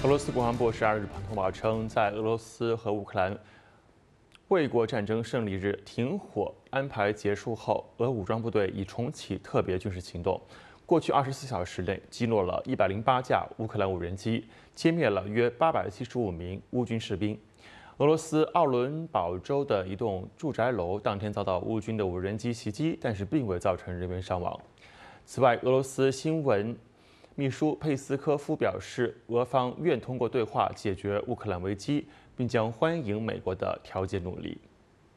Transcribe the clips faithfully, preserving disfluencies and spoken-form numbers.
俄罗斯国防部十二日通报称，在俄罗斯和乌克兰卫国战争胜利日停火安排结束后，俄武装部队已重启特别军事行动。过去二十四小时内，击落了一百零八架乌克兰无人机，歼灭了约八百七十五名乌军士兵。俄罗斯奥伦堡州的一栋住宅楼当天遭到乌军的无人机袭击，但是并未造成人员伤亡。此外，俄罗斯新闻秘书佩斯科夫表示，俄方愿通过对话解决乌克兰危机，并将欢迎美国的调解努力。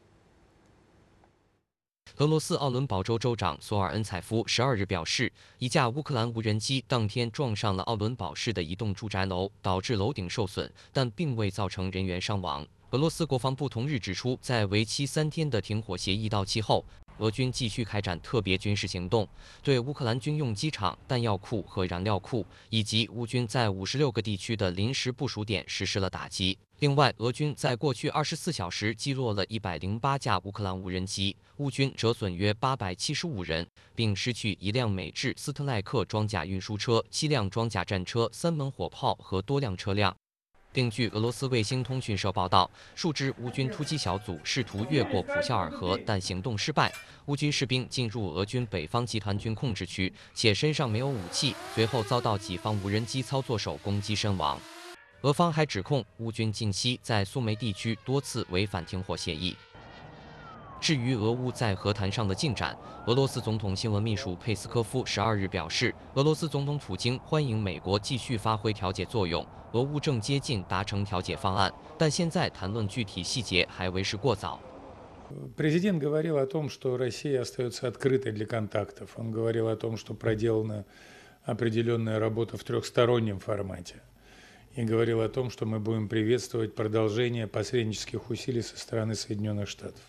俄罗斯奥伦堡州州长索尔恩采夫十二日表示，一架乌克兰无人机当天撞上了奥伦堡市的一栋住宅楼，导致楼顶受损，但并未造成人员伤亡。俄罗斯国防部同日指出，在为期三天的停火协议到期后，俄军继续开展特别军事行动，对乌克兰军用机场、弹药库和燃料库，以及乌军在五十六个地区的临时部署点实施了打击。另外，俄军在过去二十四小时击落了一百零八架乌克兰无人机，乌军折损约八百七十五人，并失去一辆美制斯特赖克装甲运输车、七辆装甲战车、三门火炮和多辆车辆。另据俄罗斯卫星通讯社报道，数支乌军突击小组试图越过普肖尔河，但行动失败。乌军士兵进入俄军北方集团军控制区，且身上没有武器，随后遭到己方无人机操作手攻击身亡。俄方还指控乌军近期在苏梅地区多次违反停火协议。至于俄乌在和谈上的进展，俄罗斯总统新闻秘书佩斯科夫十二日表示，俄罗斯总统普京欢迎美国继续发挥调解作用，俄乌正接近达成调解方案，但现在谈论具体细节还为时过早。 Президент говорил о том, что Россия остается открытой для контактов. Он говорил о том, что проделана определенная работа в трехстороннем формате. И говорил о том, что мы будем приветствовать продолжение посреднических усилий со стороны Соединенных Штатов.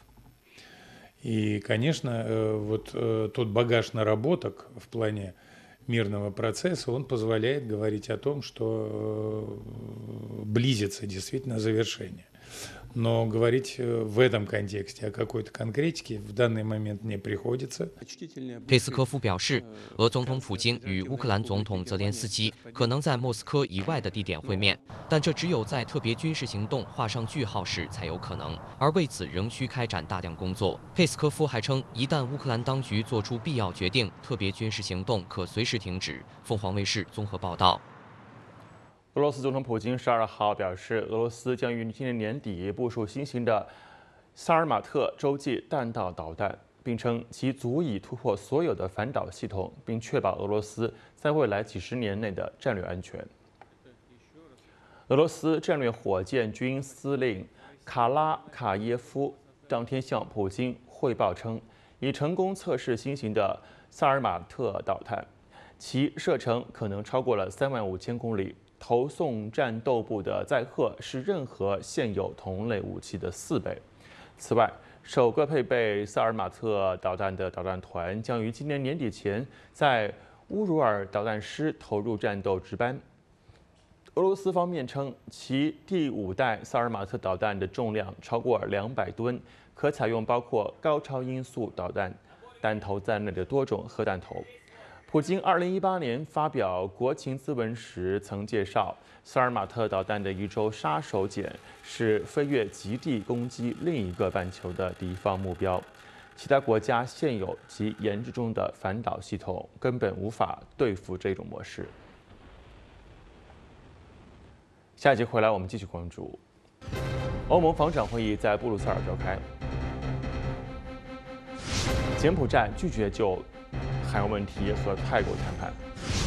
И, конечно, вот тот багаж наработок в плане мирного процесса, он позволяет говорить о том, что близится действительно завершение. Но говорить в этом контексте о какой-то конкретике в данный момент не приходится. 佩斯科夫表示，俄总统普京与乌克兰总统泽连斯基可能在莫斯科以外的地点会面，但这只有在特别军事行动画上句号时才有可能，而为此仍需开展大量工作。佩斯科夫还称，一旦乌克兰当局做出必要决定，特别军事行动可随时停止。凤凰卫视综合报道。 俄罗斯总统普京十二号表示，俄罗斯将于今年年底部署新型的萨尔马特洲际弹道导弹，并称其足以突破所有的反导系统，并确保俄罗斯在未来几十年内的战略安全。俄罗斯战略火箭军司令卡拉卡耶夫当天向普京汇报称，已成功测试新型的萨尔马特导弹，其射程可能超过了三万五千公里。投送战斗部的载荷是任何现有同类武器的四倍。此外，首个配备萨尔马特导弹的导弹团将于今年年底前在乌鲁尔导弹师投入战斗值班。俄罗斯方面称，其第五代萨尔马特导弹的重量超过两百吨，可采用包括高超音速导弹弹头在内的多种核弹头。普京二零一八年发表国情咨文时曾介绍，萨尔马特导弹的一周杀手锏是飞越极地攻击另一个半球的敌方目标。其他国家现有及研制中的反导系统根本无法对付这种模式。下一集回来，我们继续关注欧盟防长会议在布鲁塞尔召开，柬埔寨拒绝就海洋问题和泰国谈判。